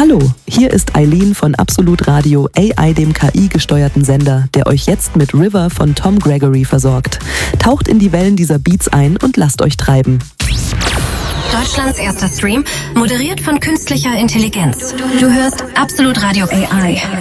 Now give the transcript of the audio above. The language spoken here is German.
Hallo, hier ist Eileen von Absolut Radio AI, dem KI-gesteuerten Sender, der euch jetzt mit River von Tom Gregory versorgt. Taucht in die Wellen dieser Beats ein und lasst euch treiben. Deutschlands erster Stream, moderiert von künstlicher Intelligenz. Du hörst Absolut Radio AI.